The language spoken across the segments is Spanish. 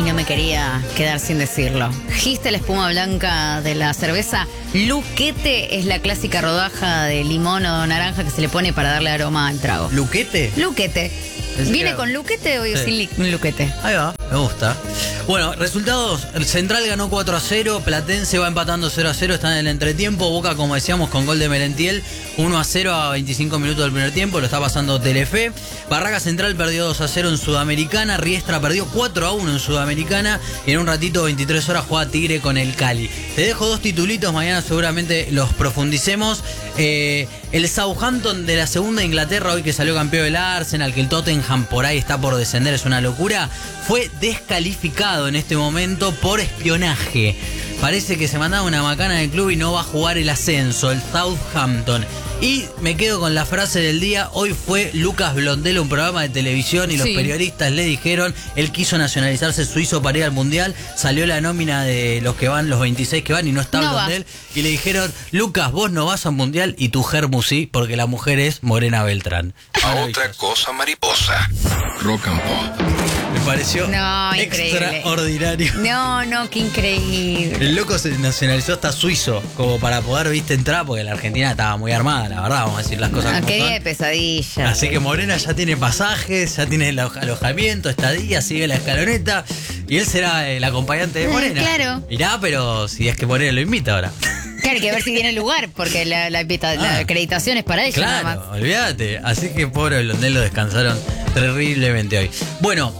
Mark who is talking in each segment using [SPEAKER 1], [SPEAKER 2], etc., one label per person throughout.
[SPEAKER 1] y no me quería quedar sin decirlo. Giste la espuma blanca de la cerveza. Luquete es la clásica rodaja de limón o naranja que se le pone para darle aroma al trago.
[SPEAKER 2] ¿Luquete?
[SPEAKER 1] Luquete. ¿Viene con luquete o sin luquete?
[SPEAKER 2] Ahí va, me gusta. Bueno, resultados. El Central ganó 4-0, Platense va empatando 0-0, está en el entretiempo. Boca, como decíamos, con gol de Merentiel, 1-0 a 25 minutos del primer tiempo, lo está pasando Telefe. Barraca Central perdió 2-0 en Sudamericana, Riestra perdió 4-1 en Sudamericana y en un ratito, 23 horas, juega Tigre con el Cali. Te dejo dos titulitos, mañana seguramente los profundicemos. El Southampton de la segunda Inglaterra, hoy que salió campeón del Arsenal, que el Tottenham por ahí está por descender, es una locura, fue descalificado en este momento por espionaje. Parece que se mandaba una macana del club y no va a jugar el ascenso, el Southampton. Y me quedo con la frase del día. Hoy fue Lucas Blondel, un programa de televisión, y los periodistas le dijeron, él quiso nacionalizarse suizo para ir al Mundial, salió la nómina de los que van, los 26 que van, y no está Blondel, y le dijeron, Lucas, vos no vas al Mundial y tu germu sí, porque la mujer es Morena Beltrán.
[SPEAKER 3] A otra cosa, mariposa. Rock and Pop.
[SPEAKER 2] Me pareció extraordinario.
[SPEAKER 1] No, qué increíble.
[SPEAKER 2] El loco se nacionalizó hasta suizo, como para poder, entrar, porque la Argentina estaba muy armada, la verdad, vamos a decir las cosas como
[SPEAKER 1] qué
[SPEAKER 2] son.
[SPEAKER 1] día de pesadilla.
[SPEAKER 2] Así que Morena ya tiene pasajes, ya tiene el alojamiento, estadía, sigue la escaloneta, y él será el acompañante de Morena.
[SPEAKER 1] Claro.
[SPEAKER 2] Mirá, pero si es que Morena lo invita ahora.
[SPEAKER 1] Claro, hay que ver si tiene lugar, porque la acreditación es para ella.
[SPEAKER 2] Claro,
[SPEAKER 1] nada más.
[SPEAKER 2] olvídate. Así que pobre Blondel, lo descansaron terriblemente hoy. Bueno,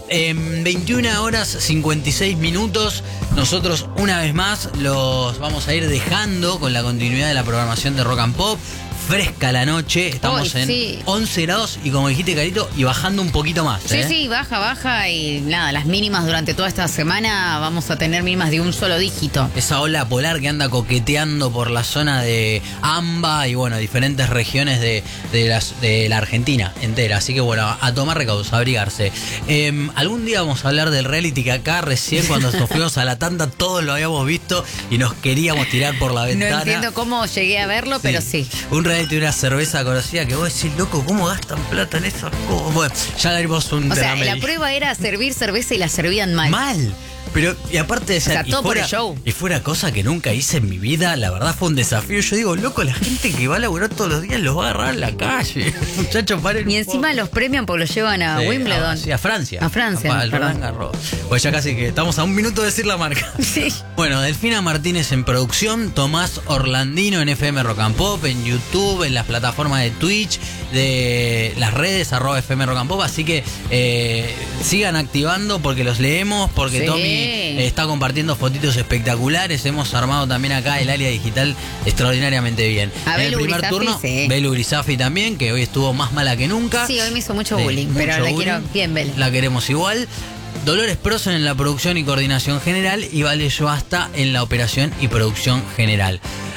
[SPEAKER 2] 21 horas 56 minutos. Nosotros una vez más los vamos a ir dejando con la continuidad de la programación de Rock and Pop. Fresca la noche, estamos en 11 grados y, como dijiste, Carito, y bajando un poquito más.
[SPEAKER 1] Sí, baja y nada, las mínimas durante toda esta semana vamos a tener mínimas de un solo dígito.
[SPEAKER 2] Esa ola polar que anda coqueteando por la zona de Amba y bueno, diferentes regiones de la Argentina entera. Así que bueno, a tomar recaudos, a abrigarse. Algún día vamos a hablar del reality que acá recién cuando nos fuimos a la tanda todos lo habíamos visto y nos queríamos tirar por la ventana.
[SPEAKER 1] No entiendo cómo llegué a verlo, pero sí.
[SPEAKER 2] Un reality de una cerveza conocida que vos decís, loco, ¿cómo gastan plata en esas cosas? Bueno, ya daremos un
[SPEAKER 1] drama. O sea, la prueba era servir cerveza y la servían mal.
[SPEAKER 2] Mal. Pero, y aparte de ser,
[SPEAKER 1] todo por el show.
[SPEAKER 2] Y fuera cosa que nunca hice en mi vida, la verdad fue un desafío. Yo digo, loco, la gente que va a laburar todos los días los va a agarrar en la calle. Muchachos, paren.
[SPEAKER 1] Y encima los premian porque los llevan a Wimbledon.
[SPEAKER 2] Sí, a Francia.
[SPEAKER 1] A Francia.
[SPEAKER 2] Al Roland Garros. Pues ya casi que estamos a un minuto de decir la marca.
[SPEAKER 1] Sí.
[SPEAKER 2] Bueno, Delfina Martínez en producción, Tomás Orlandino en FM Rock and Pop, en YouTube, en las plataformas de Twitch, de las redes, @FM Rock and Pop. Así que sigan activando porque los leemos, porque Tommy está compartiendo fotitos espectaculares. Hemos armado también acá el área digital extraordinariamente bien.
[SPEAKER 1] A
[SPEAKER 2] en el primer turno, Belu Grisafi también, que hoy estuvo más mala que nunca.
[SPEAKER 1] Sí, hoy me hizo mucho bullying, pero la quiero bien, Belu.
[SPEAKER 2] La queremos igual. Dolores Prosen en la producción y coordinación general y Vale Yoasta en la operación y producción general.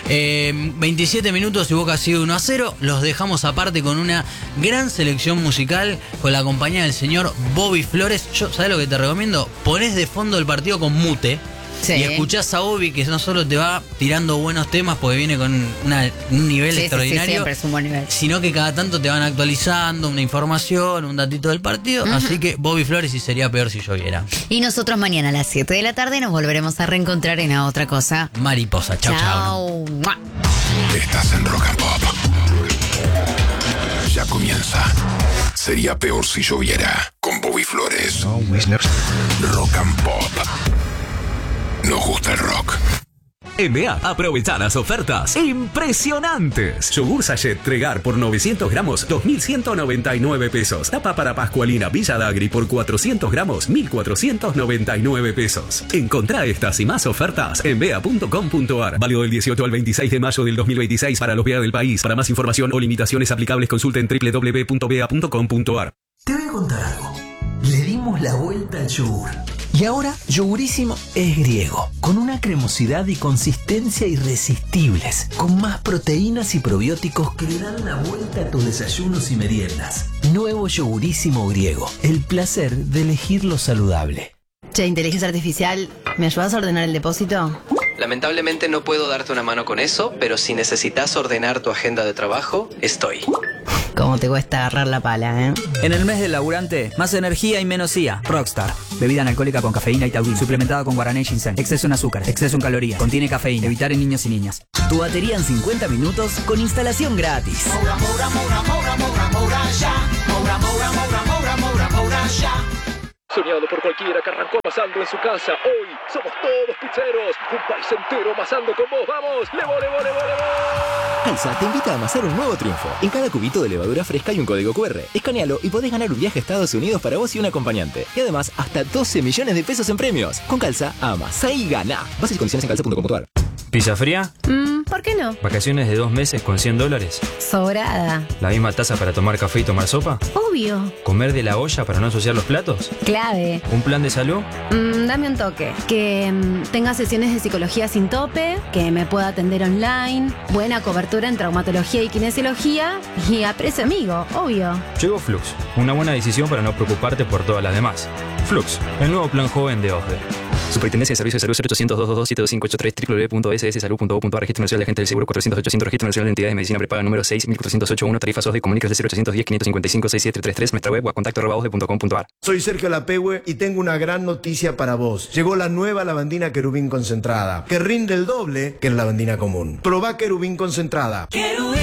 [SPEAKER 2] 27 minutos y Boca sigue 1-0. Los dejamos aparte con una gran selección musical con la compañía del señor Bobby Flores. ¿Sabes lo que te recomiendo? Ponés de fondo el partido con mute. Y escuchás a Bobby, que no solo te va tirando buenos temas porque viene con un nivel extraordinario,
[SPEAKER 1] siempre es un buen nivel,
[SPEAKER 2] sino que cada tanto te van actualizando una información, un datito del partido. Así que Bobby Flores, y sería peor si lloviera.
[SPEAKER 1] Y nosotros mañana a las 7 de la tarde nos volveremos a reencontrar en A Otra Cosa.
[SPEAKER 2] Mariposa. Chau.
[SPEAKER 3] Estás en Rock and Pop. Ya comienza. Sería peor si lloviera. Con Bobby Flores. Rock and Pop. Nos gusta el rock.
[SPEAKER 4] En BEA, aprovechá las ofertas impresionantes. Yogur Sachet Tregar por 900 gramos, 2.199 pesos. Tapa para Pascualina Villa Dagri por 400 gramos, 1.499 pesos. Encontrá estas y más ofertas en bea.com.ar. Válido del 18 al 26 de mayo del 2026 para los BEA del país. Para más información o limitaciones aplicables, consulten www.bea.com.ar.
[SPEAKER 5] Te voy a contar algo. Le dimos la vuelta al yogur. Y ahora, Yogurísimo es griego, con una cremosidad y consistencia irresistibles, con más proteínas y probióticos que le dan la vuelta a tus desayunos y meriendas. Nuevo Yogurísimo griego, el placer de elegir lo saludable.
[SPEAKER 6] Che, inteligencia artificial, ¿me ayudas a ordenar el depósito?
[SPEAKER 7] Lamentablemente no puedo darte una mano con eso, pero si necesitas ordenar tu agenda de trabajo, estoy.
[SPEAKER 6] Cómo te cuesta agarrar la pala, ¿eh?
[SPEAKER 7] En el mes del laburante, más energía y menos IA. Rockstar. Bebida analcohólica con cafeína y taurina. Suplementada con guaraná y ginseng. Exceso en azúcar. Exceso en calorías. Contiene cafeína. Evitar en niños y niñas.
[SPEAKER 8] Tu batería en 50 minutos con instalación gratis.
[SPEAKER 9] Soñado por cualquiera que arrancó amasando en su casa. Hoy somos todos pizzeros. Un país entero amasando con vos. ¡Vamos! ¡Levo!
[SPEAKER 10] Calza te invita a amasar un nuevo triunfo. En cada cubito de levadura fresca hay un código QR. Escanealo y podés ganar un viaje a Estados Unidos para vos y un acompañante. Y además, hasta 12 millones de pesos en premios. Con Calza, amasá y ganá. Bases y condiciones en calza.com.ar.
[SPEAKER 11] ¿Pizza fría?
[SPEAKER 6] ¿Por qué no?
[SPEAKER 11] ¿Vacaciones de 2 meses con $100?
[SPEAKER 6] Sobrada.
[SPEAKER 11] ¿La misma taza para tomar café y tomar sopa?
[SPEAKER 6] Obvio.
[SPEAKER 11] ¿Comer de la olla para no ensuciar los platos?
[SPEAKER 6] Clave.
[SPEAKER 11] ¿Un plan de salud?
[SPEAKER 6] Dame un toque. Que tenga sesiones de psicología sin tope, que me pueda atender online, buena cobertura en traumatología y kinesiología y a precio amigo, obvio.
[SPEAKER 11] Llegó Flux, una buena decisión para no preocuparte por todas las demás. Flux, el nuevo plan joven de OSDE.
[SPEAKER 12] Superintendencia de Servicios de Salud 0800-222-7583 www.sssalud.gov.ar. Registro Nacional de Agente del Seguro 400-800. Registro Nacional de Entidades de Medicina Prepaga número 6.408.1. Tarifas OSDE. Comuníquese de 0810-555-6733. Nuestra web @osde.com.ar.
[SPEAKER 13] Soy Sergio Lapehue y tengo una gran noticia para vos. Llegó la nueva lavandina Querubín concentrada, que rinde el doble que la lavandina común. Probá Querubín concentrada.